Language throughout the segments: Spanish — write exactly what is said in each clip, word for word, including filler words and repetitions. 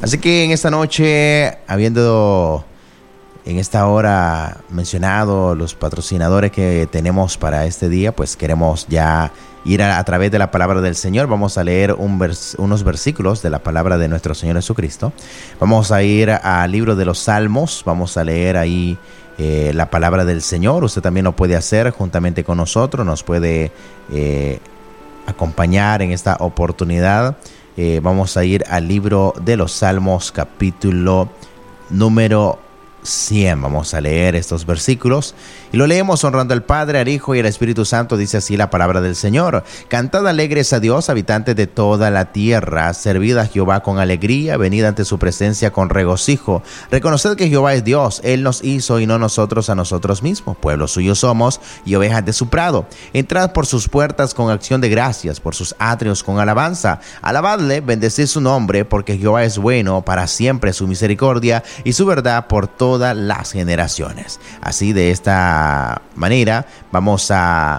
Así que en esta noche, habiendo en esta hora mencionado los patrocinadores que tenemos para este día, pues queremos ya ir a, a través de la palabra del Señor. Vamos a leer un vers, unos versículos de la palabra de nuestro Señor Jesucristo. Vamos a ir al libro de los Salmos. Vamos a leer ahí eh, la palabra del Señor. Usted también lo puede hacer juntamente con nosotros. Nos puede eh, acompañar en esta oportunidad. Eh, vamos a ir al libro de los Salmos, capítulo número cien. Vamos a leer estos versículos y lo leemos honrando al Padre, al Hijo y al Espíritu Santo. Dice así la palabra del Señor: Cantad alegres a Dios, habitantes de toda la tierra. Servid a Jehová con alegría, venid ante su presencia con regocijo. Reconoced que Jehová es Dios, Él nos hizo y no nosotros a nosotros mismos. Pueblo suyo somos y ovejas de su prado. Entrad por sus puertas con acción de gracias, por sus atrios con alabanza. Alabadle, bendecid su nombre, porque Jehová es bueno, para siempre su misericordia y su verdad por todas las generaciones. Así, de esta manera vamos a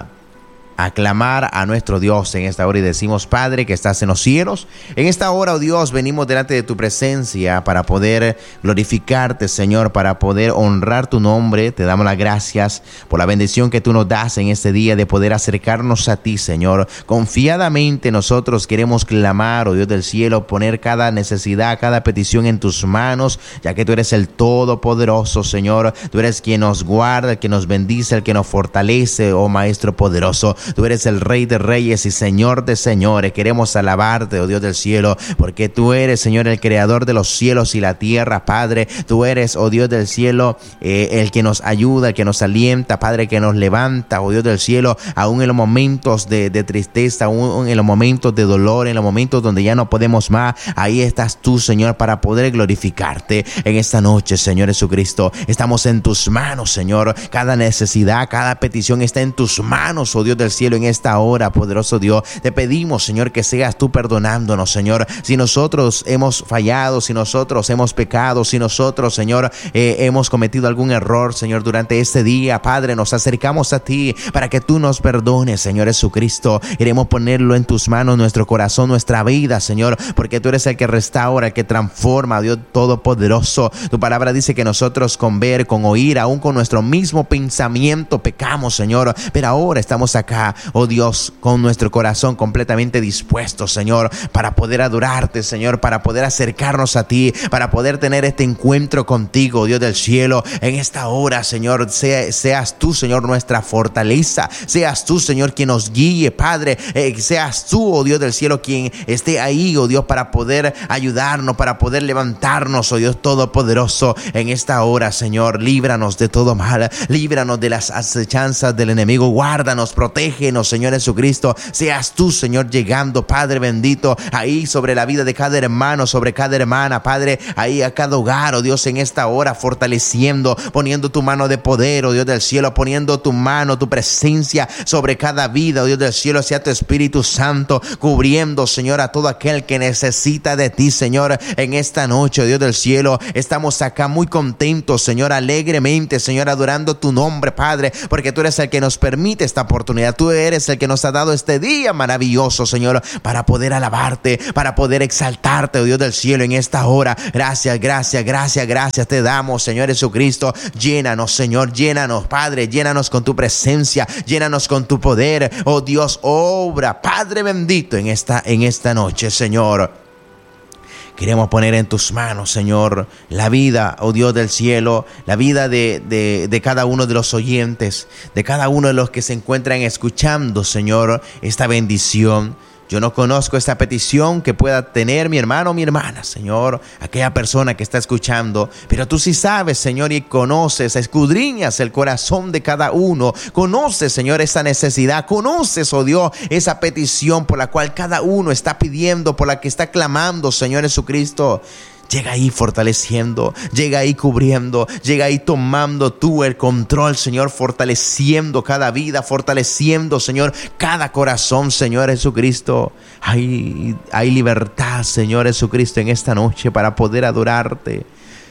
aclamar a nuestro Dios en esta hora y decimos: Padre que estás en los cielos, en esta hora, oh Dios, venimos delante de tu presencia para poder glorificarte, Señor, para poder honrar tu nombre. Te damos las gracias por la bendición que tú nos das en este día de poder acercarnos a ti, Señor. Confiadamente nosotros queremos clamar, oh Dios del cielo, poner cada necesidad, cada petición en tus manos, ya que tú eres el Todopoderoso, Señor. Tú eres quien nos guarda, el que nos bendice, el que nos fortalece, oh Maestro poderoso. Tú eres el Rey de Reyes y Señor de Señores. Queremos alabarte, oh Dios del cielo, porque tú eres, Señor, el creador de los cielos y la tierra, Padre. Tú eres, oh Dios del cielo, eh, el que nos ayuda, el que nos alienta, Padre, que nos levanta, oh Dios del cielo, aún en los momentos de, de tristeza, aún en los momentos de dolor, en los momentos donde ya no podemos más. Ahí estás tú, Señor, para poder glorificarte en esta noche, Señor Jesucristo. Estamos en tus manos, Señor. Cada necesidad, cada petición está en tus manos, oh Dios del cielo. En esta hora, poderoso Dios, te pedimos, Señor, que seas tú perdonándonos, Señor. Si nosotros hemos fallado, si nosotros hemos pecado, si nosotros, Señor, eh, hemos cometido algún error, Señor, durante este día, Padre, nos acercamos a ti para que tú nos perdones, Señor Jesucristo. Queremos ponerlo en tus manos, nuestro corazón, nuestra vida, Señor, porque tú eres el que restaura, el que transforma, Dios Todopoderoso. Tu palabra dice que nosotros con ver, con oír, aún con nuestro mismo pensamiento pecamos, Señor, pero ahora estamos acá, oh Dios, con nuestro corazón completamente dispuesto, Señor, para poder adorarte, Señor, para poder acercarnos a ti, para poder tener este encuentro contigo, Dios del cielo. En esta hora, Señor, sea, seas tú, Señor, nuestra fortaleza, seas tú, Señor, quien nos guíe, Padre, eh, seas tú, oh Dios del cielo, quien esté ahí, oh Dios, para poder ayudarnos, para poder levantarnos, oh Dios Todopoderoso. En esta hora, Señor, líbranos de todo mal, líbranos de las acechanzas del enemigo, guárdanos, protégenos, Señor Jesucristo. Seas tú, Señor, llegando, Padre bendito, ahí sobre la vida de cada hermano, sobre cada hermana, Padre, ahí a cada hogar, oh Dios, en esta hora, fortaleciendo, poniendo tu mano de poder, oh Dios del cielo, poniendo tu mano, tu presencia sobre cada vida, oh Dios del cielo. Sea tu Espíritu Santo cubriendo, Señor, a todo aquel que necesita de ti, Señor. En esta noche, oh Dios del cielo, estamos acá muy contentos, Señor, alegremente, Señor, adorando tu nombre, Padre, porque tú eres el que nos permite esta oportunidad. Tú eres el que nos ha dado este día maravilloso, Señor, para poder alabarte, para poder exaltarte, oh Dios del cielo, en esta hora. Gracias, gracias, gracias, gracias te damos, Señor Jesucristo. Llénanos, Señor, llénanos, Padre, llénanos con tu presencia, llénanos con tu poder, oh Dios, obra, Padre bendito, en esta, en esta noche, Señor. Queremos poner en tus manos, Señor, la vida, oh Dios del cielo, la vida de, de, de cada uno de los oyentes, de cada uno de los que se encuentran escuchando, Señor, esta bendición. Yo no conozco esta petición que pueda tener mi hermano o mi hermana, Señor, aquella persona que está escuchando, pero tú sí sabes, Señor, y conoces, escudriñas el corazón de cada uno, conoces, Señor, esa necesidad, conoces, oh Dios, esa petición por la cual cada uno está pidiendo, por la que está clamando, Señor Jesucristo. Llega ahí fortaleciendo, llega ahí cubriendo, llega ahí tomando tú el control, Señor, fortaleciendo cada vida, fortaleciendo, Señor, cada corazón, Señor Jesucristo. Hay, hay libertad, Señor Jesucristo, en esta noche para poder adorarte.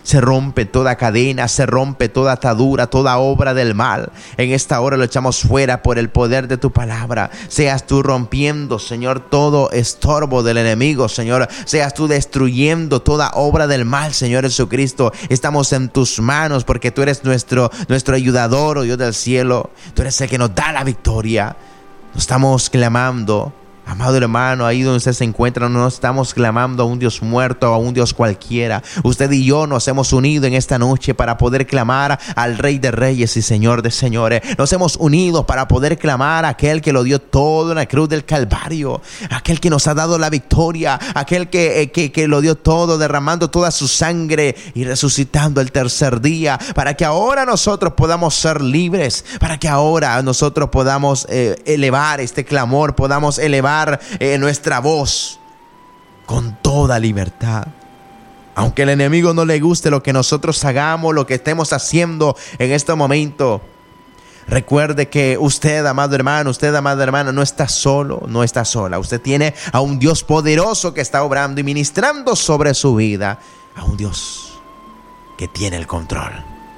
Se rompe toda cadena, se rompe toda atadura, toda obra del mal. En esta hora lo echamos fuera por el poder de tu palabra. Seas tú rompiendo, Señor, todo estorbo del enemigo, Señor. Seas tú destruyendo toda obra del mal, Señor Jesucristo. Estamos en tus manos porque tú eres nuestro, nuestro ayudador, oh Dios del cielo. Tú eres el que nos da la victoria. Nos estamos clamando. Amado hermano, ahí donde usted se encuentra, no estamos clamando a un Dios muerto, a un Dios cualquiera. Usted y yo nos hemos unido en esta noche para poder clamar al Rey de Reyes y Señor de Señores. Nos hemos unido para poder clamar a aquel que lo dio todo en la cruz del Calvario. Aquel que nos ha dado la victoria. Aquel que, eh, que, que lo dio todo, derramando toda su sangre y resucitando el tercer día. Para que ahora nosotros podamos ser libres. Para que ahora nosotros podamos eh, elevar este clamor, podamos elevar Eh, nuestra voz con toda libertad. Aunque el enemigo no le guste lo que nosotros hagamos, lo que estemos haciendo en este momento, recuerde que usted, amado hermano, usted, amada hermana, no está solo, no está sola. Usted tiene a un Dios poderoso que está obrando y ministrando sobre su vida, a un Dios que tiene el control,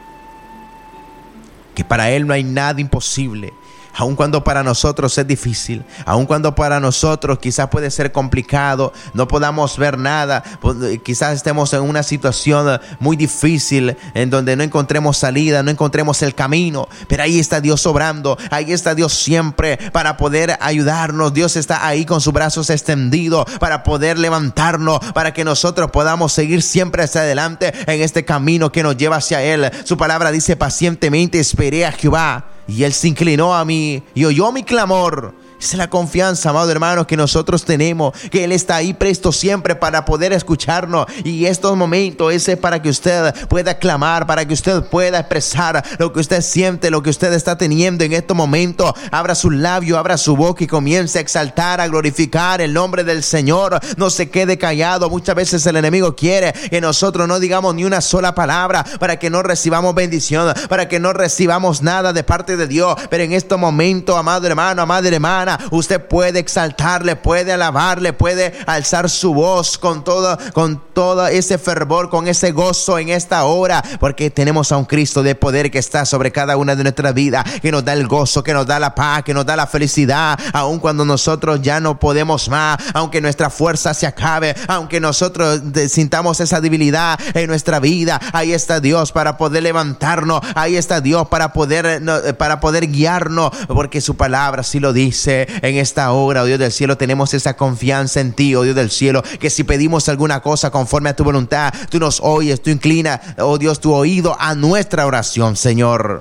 que para Él no hay nada imposible. Aun cuando para nosotros es difícil, aun cuando para nosotros quizás puede ser complicado, no podamos ver nada, quizás estemos en una situación muy difícil en donde no encontremos salida, no encontremos el camino, pero ahí está Dios obrando, ahí está Dios siempre para poder ayudarnos. Dios está ahí con sus brazos extendidos para poder levantarnos, para que nosotros podamos seguir siempre hacia adelante en este camino que nos lleva hacia Él. Su palabra dice: pacientemente esperé a Jehová, y Él se inclinó a mí y oyó mi clamor. Esa es la confianza, amado hermano, que nosotros tenemos, que Él está ahí presto siempre para poder escucharnos. Y estos momentos ese es para que usted pueda clamar, para que usted pueda expresar lo que usted siente, lo que usted está teniendo en estos momentos. Abra su labio, abra su boca y comience a exaltar, a glorificar el nombre del Señor. No se quede callado. Muchas veces el enemigo quiere que nosotros no digamos ni una sola palabra para que no recibamos bendición, para que no recibamos nada de parte de Dios. Pero en estos momentos, amado hermano, amada hermana, usted puede exaltarle, puede alabarle, puede alzar su voz con todo, con todo ese fervor, con ese gozo en esta hora, porque tenemos a un Cristo de poder que está sobre cada una de nuestras vidas, que nos da el gozo, que nos da la paz, que nos da la felicidad, aun cuando nosotros ya no podemos más, aunque nuestra fuerza se acabe, aunque nosotros sintamos esa debilidad en nuestra vida. Ahí está Dios para poder levantarnos, ahí está Dios para poder, para poder guiarnos, porque su palabra sí lo dice. En esta hora, oh Dios del cielo, tenemos esa confianza en ti, oh Dios del cielo, que si pedimos alguna cosa conforme a tu voluntad, tú nos oyes, tú inclinas, oh Dios, tu oído a nuestra oración, Señor.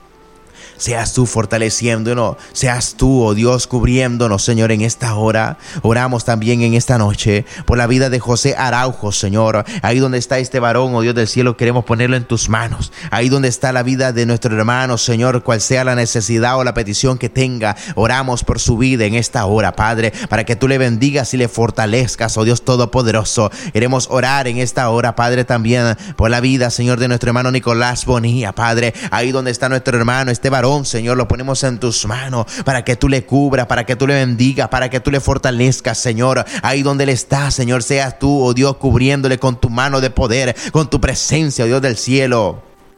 Seas tú fortaleciéndonos, seas tú, oh Dios, cubriéndonos, Señor, en esta hora. Oramos también en esta noche por la vida de José Araujo, Señor. Ahí donde está este varón, oh Dios del cielo, queremos ponerlo en tus manos. Ahí donde está la vida de nuestro hermano, Señor, cual sea la necesidad o la petición que tenga, oramos por su vida en esta hora, Padre, para que tú le bendigas y le fortalezcas, oh Dios Todopoderoso. Queremos orar en esta hora, Padre, también por la vida, Señor, de nuestro hermano Nicolás Bonilla, Padre. Ahí donde está nuestro hermano, este varón, Señor, lo ponemos en tus manos para que tú le cubras, para que tú le bendigas, para que tú le fortalezcas, Señor. Ahí donde él está, Señor, seas tú, oh Dios, cubriéndole con tu mano de poder, con tu presencia, oh Dios del cielo.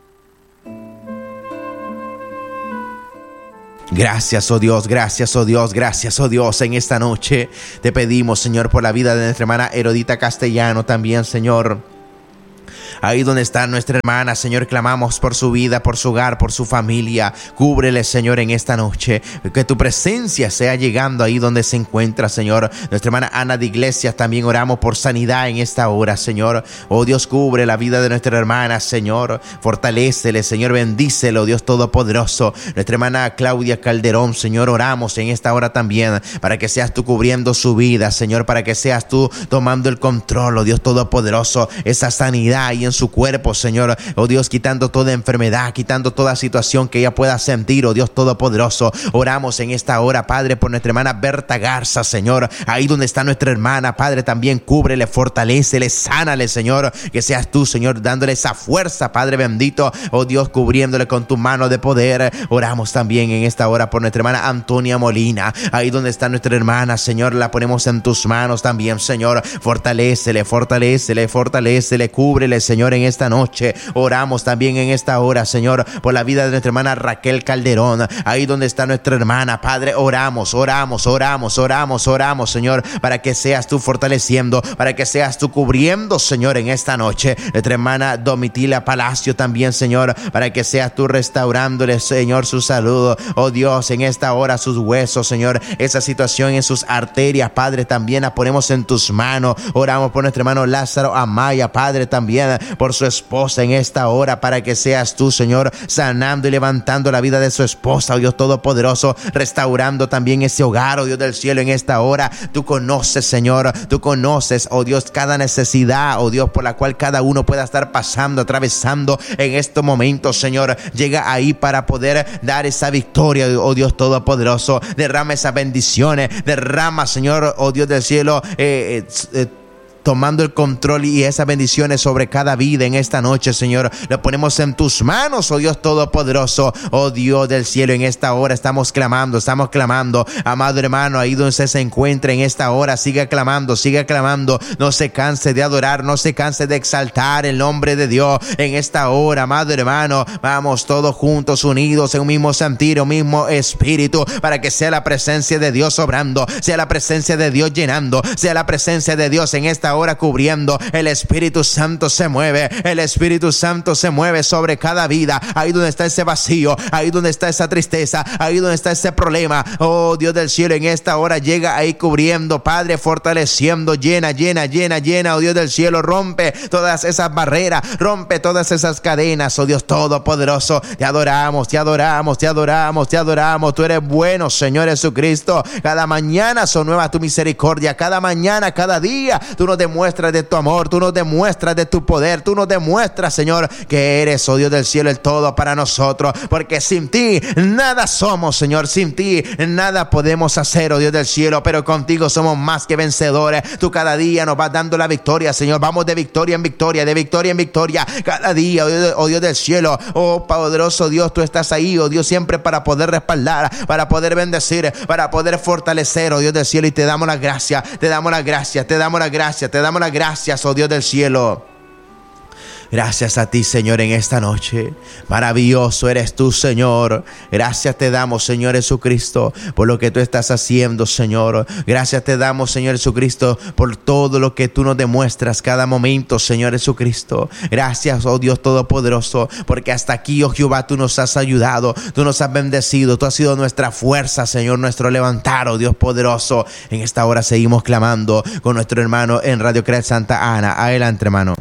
Gracias, oh Dios, gracias, oh Dios, gracias, oh Dios. En esta noche te pedimos, Señor, por la vida de nuestra hermana Herodita Castellano también, Señor. Ahí donde está nuestra hermana, Señor, clamamos por su vida, por su hogar, por su familia. Cúbrele, Señor, en esta noche. Que tu presencia sea llegando ahí donde se encuentra, Señor. Nuestra hermana Ana de Iglesias, también oramos por sanidad en esta hora, Señor. Oh Dios, cubre la vida de nuestra hermana, Señor. Fortalécele, Señor, bendícelo, Dios Todopoderoso. Nuestra hermana Claudia Calderón, Señor, oramos en esta hora también para que seas tú cubriendo su vida, Señor, para que seas tú tomando el control, oh Dios Todopoderoso, esa sanidad y en su cuerpo, Señor, oh Dios, quitando toda enfermedad, quitando toda situación que ella pueda sentir, oh Dios Todopoderoso. Oramos en esta hora, Padre, por nuestra hermana Berta Garza, Señor, ahí donde está nuestra hermana, Padre, también cúbrele, fortalécele, sánale, Señor, que seas tú, Señor, dándole esa fuerza, Padre bendito, oh Dios, cubriéndole con tu mano de poder. Oramos también en esta hora por nuestra hermana Antonia Molina, ahí donde está nuestra hermana, Señor, la ponemos en tus manos también, Señor, fortalécele, fortalécele, fortalécele, cúbrele, Señor. Señor, en esta noche. Oramos también en esta hora, Señor, por la vida de nuestra hermana Raquel Calderón, ahí donde está nuestra hermana. Padre, oramos, oramos, oramos, oramos, oramos, Señor, para que seas tú fortaleciendo, para que seas tú cubriendo, Señor, en esta noche. Nuestra hermana Domitila Palacio también, Señor, para que seas tú restaurándole, Señor, su salud. Oh Dios, en esta hora sus huesos, Señor, esa situación en sus arterias, Padre, también la ponemos en tus manos. Oramos por nuestro hermano Lázaro Amaya, Padre, también por su esposa en esta hora, para que seas tú, Señor, sanando y levantando la vida de su esposa, oh Dios Todopoderoso, restaurando también ese hogar, oh Dios del cielo, en esta hora. Tú conoces, Señor, tú conoces, oh Dios, cada necesidad, oh Dios, por la cual cada uno pueda estar pasando, atravesando en estos momentos, Señor. Llega ahí para poder dar esa victoria, oh Dios Todopoderoso. Derrama esas bendiciones, derrama, Señor, oh Dios del cielo, eh, eh, eh, tomando el control y esas bendiciones sobre cada vida en esta noche, Señor. Lo ponemos en tus manos, oh Dios Todopoderoso, oh Dios del cielo. En esta hora estamos clamando, estamos clamando. Amado hermano, ahí donde usted se encuentra en esta hora, siga clamando, siga clamando. No se canse de adorar, no se canse de exaltar el nombre de Dios en esta hora, amado hermano. Vamos todos juntos, unidos en un mismo sentir, un mismo espíritu, para que sea la presencia de Dios obrando, sea la presencia de Dios llenando, sea la presencia de Dios en esta hora cubriendo. El Espíritu Santo se mueve, el Espíritu Santo se mueve sobre cada vida, ahí donde está ese vacío, ahí donde está esa tristeza, ahí donde está ese problema. Oh Dios del cielo, en esta hora llega ahí cubriendo, Padre, fortaleciendo, llena, llena, llena, llena, oh Dios del cielo. Rompe todas esas barreras, rompe todas esas cadenas, oh Dios Todopoderoso. Te adoramos, te adoramos, te adoramos, te adoramos. Tú eres bueno, Señor Jesucristo. Cada mañana son nuevas tu misericordia, cada mañana, cada día tú nos demuestras de tu amor, tú nos demuestras de tu poder, tú nos demuestras, Señor, que eres, oh Dios del cielo, el todo para nosotros, porque sin ti nada somos, Señor. Sin ti nada podemos hacer, oh Dios del cielo, pero contigo somos más que vencedores. Tú cada día nos vas dando la victoria, Señor. Vamos de victoria en victoria, de victoria en victoria, cada día, oh Dios, oh Dios del cielo. Oh poderoso Dios, tú estás ahí, oh Dios, siempre para poder respaldar, para poder bendecir, para poder fortalecer, oh Dios del cielo, y te damos las gracias, te damos las gracias, te damos las gracias, te damos las gracias, oh Dios del cielo. Gracias a ti, Señor, en esta noche. Maravilloso eres tú, Señor. Gracias te damos, Señor Jesucristo, por lo que tú estás haciendo, Señor. Gracias te damos, Señor Jesucristo, por todo lo que tú nos demuestras cada momento, Señor Jesucristo. Gracias, oh Dios Todopoderoso, porque hasta aquí, oh Jehová, tú nos has ayudado, tú nos has bendecido, tú has sido nuestra fuerza, Señor, nuestro levantar, oh Dios poderoso. En esta hora seguimos clamando con nuestro hermano en Radio Cred Santa Ana. Adelante, hermano.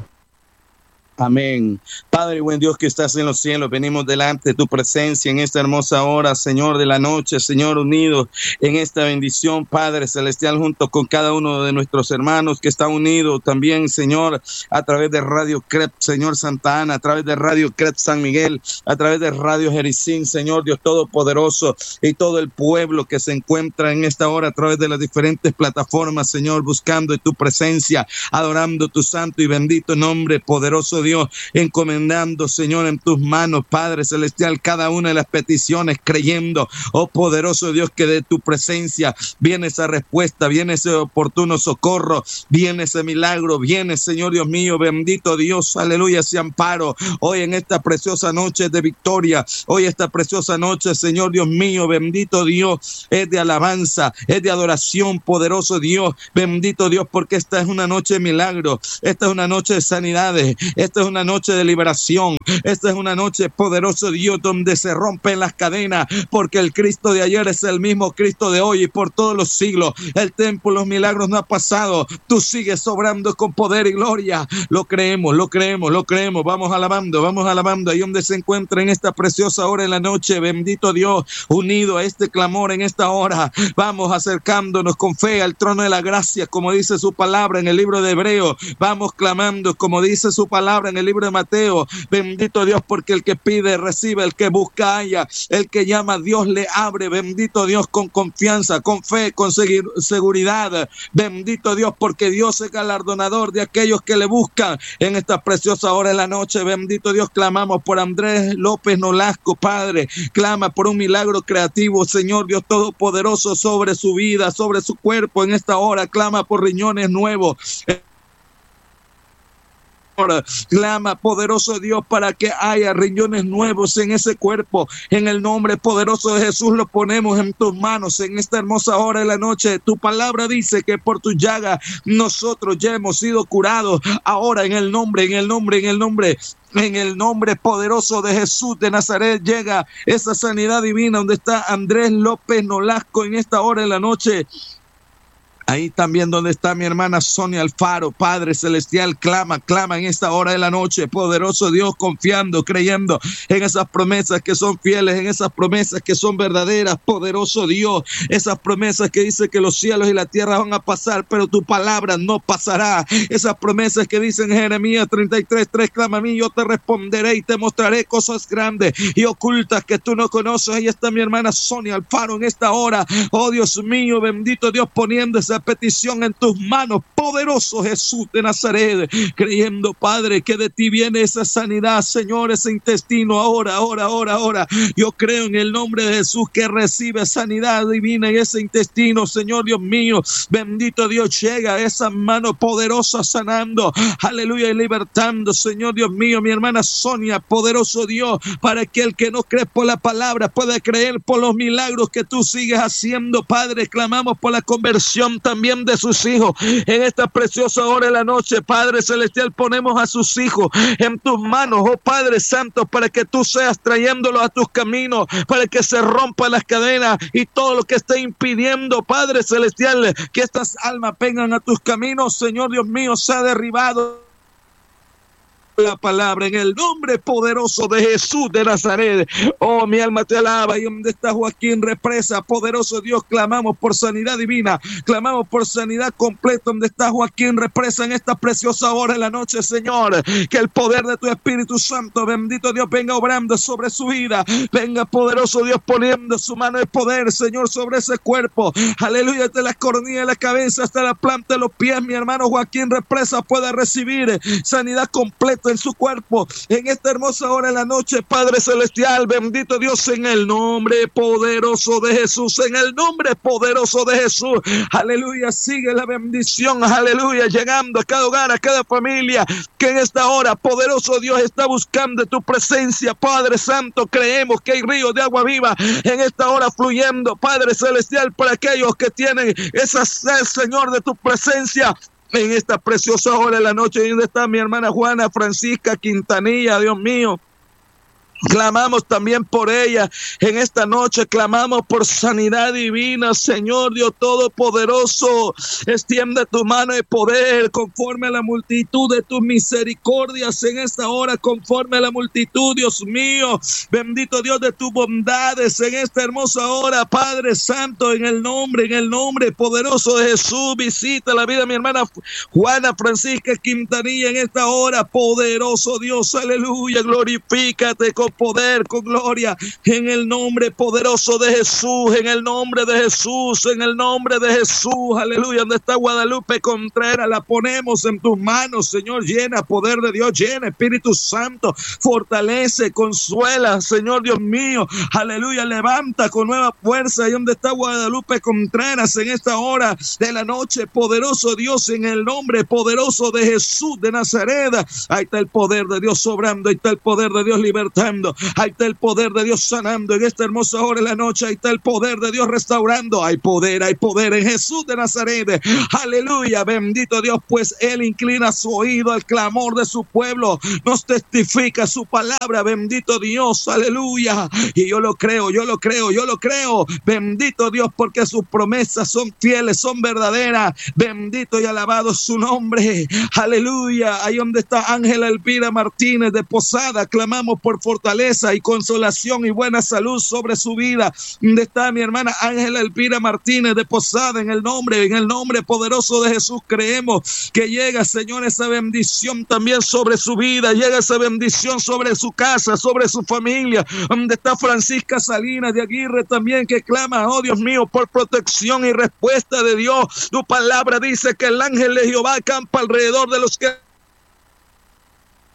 Amén. Padre, buen Dios que estás en los cielos, venimos delante de tu presencia en esta hermosa hora, Señor, de la noche, Señor, unidos en esta bendición, Padre Celestial, junto con cada uno de nuestros hermanos que está unido también, Señor, a través de Radio Cred, Señor Santa Ana, a través de Radio Cred San Miguel, a través de Radio Jericín, Señor Dios Todopoderoso, y todo el pueblo que se encuentra en esta hora a través de las diferentes plataformas, Señor, buscando tu presencia, adorando tu santo y bendito nombre, poderoso Dios, encomendando, Señor, en tus manos, Padre Celestial, cada una de las peticiones, creyendo, oh poderoso Dios, que de tu presencia viene esa respuesta, viene ese oportuno socorro, viene ese milagro, viene, Señor Dios mío, bendito Dios, aleluya, ese amparo, hoy en esta preciosa noche de victoria, hoy esta preciosa noche, Señor Dios mío, bendito Dios, es de alabanza, es de adoración, poderoso Dios, bendito Dios, porque esta es una noche de milagro, esta es una noche de sanidades, esta es una noche de liberación, esta es una noche, poderoso Dios, donde se rompen las cadenas, porque el Cristo de ayer es el mismo Cristo de hoy y por todos los siglos. El tiempo, los milagros no ha pasado, tú sigues sobrando con poder y gloria. Lo creemos, lo creemos, lo creemos. Vamos alabando, vamos alabando ahí donde se encuentra en esta preciosa hora en la noche, bendito Dios, unido a este clamor en esta hora. Vamos acercándonos con fe al trono de la gracia, como dice su palabra en el libro de Hebreo. Vamos clamando, como dice su palabra en el libro de Mateo. Bendito Dios, porque el que pide recibe, el que busca halla, el que llama Dios le abre. Bendito Dios, con confianza, con fe, con seguridad. Bendito Dios, porque Dios es galardonador de aquellos que le buscan en esta preciosa hora de la noche. Bendito Dios, clamamos por Andrés López Nolasco, Padre. Clama por un milagro creativo, Señor Dios Todopoderoso, sobre su vida, sobre su cuerpo en esta hora. Clama por riñones nuevos. Señor. Clama, poderoso Dios, para que haya riñones nuevos en ese cuerpo. En el nombre poderoso de Jesús lo ponemos en tus manos en esta hermosa hora de la noche. Tu palabra dice que por tu llaga nosotros ya hemos sido curados. Ahora en el nombre, en el nombre, en el nombre En el nombre poderoso de Jesús de Nazaret llega esa sanidad divina donde está Andrés López Nolasco en esta hora de la noche. Ahí también donde está mi hermana Sonia Alfaro, Padre Celestial, clama, clama en esta hora de la noche, poderoso Dios, confiando, creyendo en esas promesas que son fieles, en esas promesas que son verdaderas, poderoso Dios, esas promesas que dice que los cielos y la tierra van a pasar, pero tu palabra no pasará, esas promesas que dicen en Jeremías treinta y tres, tres, clama a mí, yo te responderé y te mostraré cosas grandes y ocultas que tú no conoces. Ahí está mi hermana Sonia Alfaro en esta hora, oh Dios mío, bendito Dios, poniendo esa petición en tus manos, poderoso Jesús de Nazaret, creyendo, Padre, que de ti viene esa sanidad, Señor, ese intestino, ahora, ahora, ahora, ahora, yo creo en el nombre de Jesús que recibe sanidad divina en ese intestino, Señor Dios mío, bendito Dios, llega esa mano poderosa sanando, aleluya, y libertando, Señor Dios mío, mi hermana Sonia, poderoso Dios, para que el que no cree por la palabra pueda creer por los milagros que tú sigues haciendo, Padre, clamamos por la conversión también de sus hijos en esta preciosa hora de la noche. Padre Celestial, ponemos a sus hijos en tus manos, oh Padre Santo, para que tú seas trayéndolos a tus caminos, para que se rompan las cadenas y todo lo que esté impidiendo, Padre Celestial, que estas almas vengan a tus caminos, Señor Dios mío, sea derribado la palabra en el nombre poderoso de Jesús de Nazaret. Oh, mi alma te alaba. Y donde está Joaquín Represa, poderoso Dios, clamamos por sanidad divina, clamamos por sanidad completa. Donde está Joaquín Represa en esta preciosa hora de la noche, Señor, que el poder de tu Espíritu Santo, bendito Dios, venga obrando sobre su vida, venga poderoso Dios poniendo su mano de poder, Señor, sobre ese cuerpo, aleluya, de la cornilla de la cabeza hasta la planta de los pies. Mi hermano Joaquín Represa pueda recibir sanidad completa en su cuerpo en esta hermosa hora de la noche, Padre Celestial, bendito Dios, en el nombre poderoso de Jesús, en el nombre poderoso de Jesús, aleluya, sigue la bendición, aleluya, llegando a cada hogar, a cada familia que en esta hora, poderoso Dios, está buscando tu presencia, Padre Santo. Creemos que hay ríos de agua viva en esta hora fluyendo, Padre Celestial, para aquellos que tienen esa sed, Señor, de tu presencia. En esta preciosa hora de la noche, donde está mi hermana Juana Francisca Quintanilla, Dios mío, clamamos también por ella en esta noche, clamamos por sanidad divina, Señor Dios Todopoderoso, extiende tu mano de poder conforme a la multitud de tus misericordias en esta hora, conforme a la multitud, Dios mío, bendito Dios, de tus bondades en esta hermosa hora, Padre Santo, en el nombre, en el nombre poderoso de Jesús, visita la vida de mi hermana Juana Francisca Quintanilla en esta hora, poderoso Dios, aleluya, glorifícate con poder, con gloria, en el nombre poderoso de Jesús, en el nombre de Jesús, en el nombre de Jesús, aleluya. Donde está Guadalupe Contreras, la ponemos en tus manos, Señor, llena poder de Dios, llena Espíritu Santo, fortalece, consuela, Señor Dios mío, aleluya, levanta con nueva fuerza. Y donde está Guadalupe Contreras en esta hora de la noche, poderoso Dios, en el nombre poderoso de Jesús de Nazaret, ahí está el poder de Dios sobrando, ahí está el poder de Dios libertando, ahí está el poder de Dios sanando en esta hermosa hora de la noche, ahí está el poder de Dios restaurando, hay poder, hay poder en Jesús de Nazaret, aleluya, bendito Dios, pues Él inclina su oído al clamor de su pueblo, nos testifica su palabra, bendito Dios, aleluya, y yo lo creo, yo lo creo, yo lo creo, bendito Dios, porque sus promesas son fieles, son verdaderas, bendito y alabado su nombre, aleluya. Ahí donde está Ángela Elvira Martínez de Posada, clamamos por fortaleza y consolación y buena salud sobre su vida. Donde está mi hermana Ángela Elvira Martínez de Posada, en el nombre, en el nombre poderoso de Jesús, creemos que llega, Señor, esa bendición también sobre su vida, llega esa bendición sobre su casa, sobre su familia. Donde está Francisca Salinas de Aguirre también, que clama, oh Dios mío, por protección y respuesta de Dios. Tu palabra dice que el ángel de Jehová acampa alrededor de los que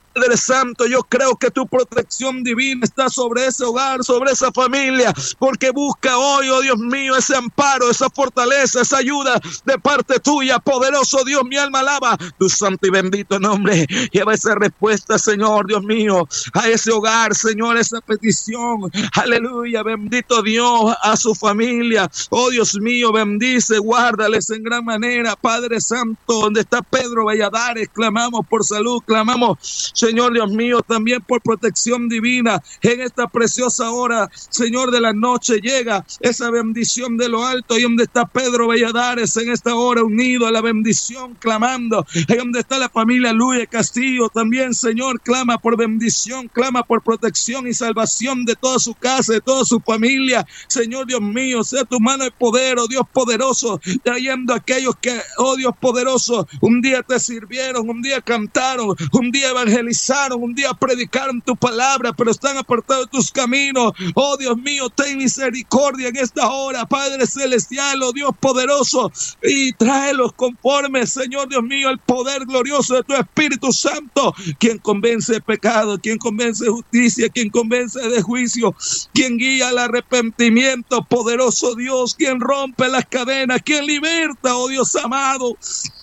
Padre Santo, yo creo que tu protección divina está sobre ese hogar, sobre esa familia, porque busca hoy, oh Dios mío, ese amparo, esa fortaleza, esa ayuda de parte tuya. Poderoso Dios, mi alma alaba tu santo y bendito nombre. Lleva esa respuesta, Señor, Dios mío, a ese hogar, Señor, esa petición. Aleluya, bendito Dios, a su familia. Oh Dios mío, bendice, guárdales en gran manera, Padre Santo. Donde está Pedro Valladares, clamamos por salud, clamamos, Señor Dios mío, también por protección divina. En esta preciosa hora, Señor, de la noche llega esa bendición de lo alto. Y donde está Pedro Valladares en esta hora, unido a la bendición, clamando. Ahí donde está la familia Luis Castillo, también, Señor, clama por bendición, clama por protección y salvación de toda su casa, de toda su familia. Señor Dios mío, sea tu mano de poder, oh Dios poderoso, trayendo a aquellos que, oh Dios poderoso, un día te sirvieron, un día cantaron, un día evangelizaron, un día predicaron tu palabra, pero están apartados de tus caminos. Oh Dios mío, ten misericordia en esta hora, Padre celestial, oh Dios poderoso, y tráelos conforme, Señor Dios mío, al poder glorioso de tu Espíritu Santo, quien convence de pecado, quien convence de justicia, quien convence de juicio, quien guía al arrepentimiento. Poderoso Dios, quien rompe las cadenas, quien liberta, oh Dios amado.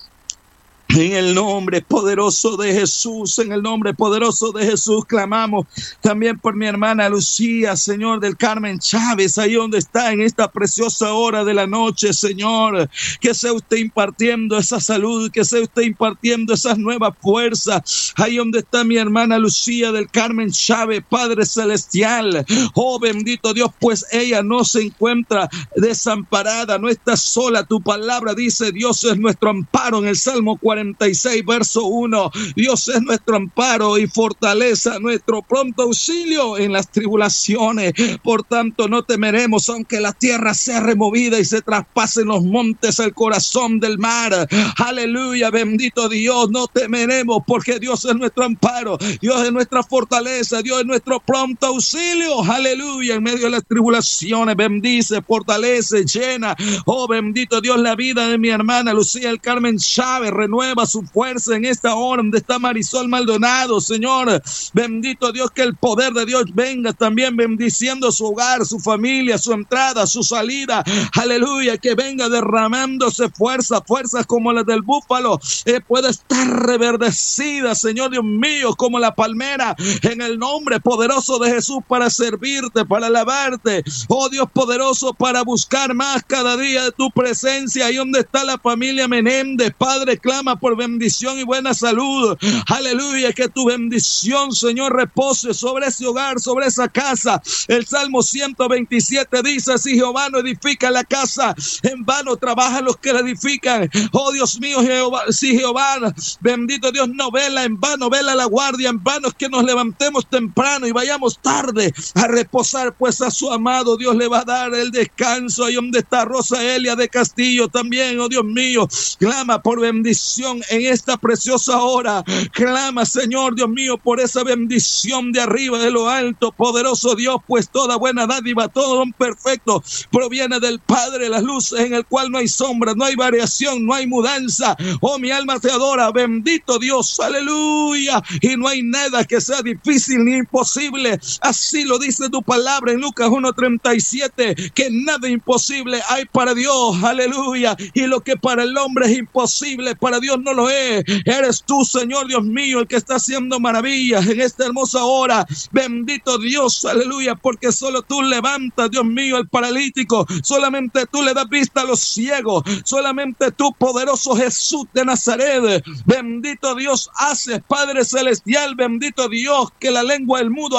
En el nombre poderoso de Jesús, en el nombre poderoso de Jesús, clamamos también por mi hermana Lucía, Señor, del Carmen Chávez, ahí donde está en esta preciosa hora de la noche, Señor, que sea usted impartiendo esa salud, que sea usted impartiendo esas nuevas fuerzas, ahí donde está mi hermana Lucía del Carmen Chávez, Padre Celestial. Oh, bendito Dios, pues ella no se encuentra desamparada, no está sola. Tu palabra dice, Dios es nuestro amparo, en el Salmo cuarenta y seis, verso uno. Dios es nuestro amparo y fortaleza, nuestro pronto auxilio en las tribulaciones. Por tanto, no temeremos, aunque la tierra sea removida y se traspasen los montes al corazón del mar. Aleluya, bendito Dios, no temeremos, porque Dios es nuestro amparo, Dios es nuestra fortaleza, Dios es nuestro pronto auxilio. Aleluya, en medio de las tribulaciones, bendice, fortalece, llena. Oh, bendito Dios, la vida de mi hermana Lucía del Carmen Chávez, renueva su fuerza en esta hora donde está Marisol Maldonado, Señor. Bendito Dios, que el poder de Dios venga también bendiciendo su hogar, su familia, su entrada, su salida. Aleluya, que venga derramándose fuerza, fuerzas como las del búfalo. Eh, puede estar reverdecida, Señor Dios mío, como la palmera, en el nombre poderoso de Jesús, para servirte, para alabarte. Oh Dios poderoso, para buscar más cada día de tu presencia. Ahí donde está la familia Menéndez, Padre, clama por bendición y buena salud. Aleluya, que tu bendición, Señor, repose sobre ese hogar, sobre esa casa. El Salmo ciento veintisiete dice, si Jehová no edifica la casa, en vano trabajan los que la edifican. Oh Dios mío, Jehová, si Jehová, bendito Dios, no vela, en vano vela la guardia, en vano es que nos levantemos temprano y vayamos tarde a reposar, pues a su amado Dios le va a dar el descanso. Ahí donde está Rosa Elia de Castillo también, oh Dios mío, clama por bendición en esta preciosa hora. Clama, Señor Dios mío, por esa bendición de arriba, de lo alto. Poderoso Dios, pues toda buena dádiva, todo don perfecto proviene del Padre, las luces en el cual no hay sombra, no hay variación, no hay mudanza. Oh, mi alma te adora, bendito Dios, aleluya. Y no hay nada que sea difícil ni imposible. Así lo dice tu palabra en Lucas uno treinta y siete, que nada imposible hay para Dios, aleluya. Y lo que para el hombre es imposible, para Dios no lo es. Eres tú, Señor Dios mío, el que está haciendo maravillas en esta hermosa hora. Bendito Dios, aleluya, porque solo tú levantas, Dios mío, al paralítico. Solamente tú le das vista a los ciegos. Solamente tú, poderoso Jesús de Nazaret. Bendito Dios, haces, Padre celestial. Bendito Dios, que la lengua del mudo